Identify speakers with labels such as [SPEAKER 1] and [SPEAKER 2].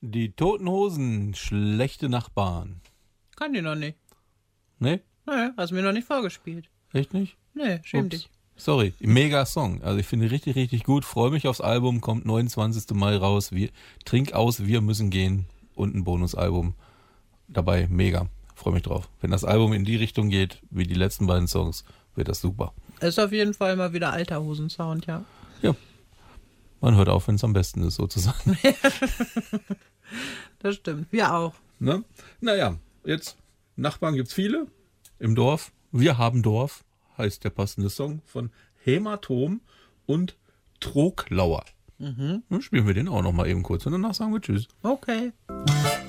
[SPEAKER 1] Die Toten Hosen, schlechte Nachbarn.
[SPEAKER 2] Kann die noch nicht.
[SPEAKER 1] Ne?
[SPEAKER 2] Nee, hast mir noch nicht vorgespielt.
[SPEAKER 1] Echt nicht?
[SPEAKER 2] Nee, schäm
[SPEAKER 1] Ups.
[SPEAKER 2] dich.
[SPEAKER 1] Sorry, mega Song. Also ich finde richtig, richtig gut. Freue mich aufs Album, kommt 29. Mai raus. Trink aus, wir müssen gehen. Und ein Bonusalbum dabei. Mega. Freue mich drauf. Wenn das Album in die Richtung geht, wie die letzten beiden Songs, wird das super.
[SPEAKER 2] Ist auf jeden Fall mal wieder alter Hosensound, ja.
[SPEAKER 1] Ja. Man hört auf, wenn es am besten ist, sozusagen.
[SPEAKER 2] Das stimmt. Wir auch.
[SPEAKER 1] Ne? Naja, jetzt Nachbarn gibt's viele im Dorf. Wir haben Dorf, heißt der passende Song von Hämatom und Troglauer. Dann spielen wir den auch noch mal eben kurz und danach sagen wir Tschüss.
[SPEAKER 2] Okay.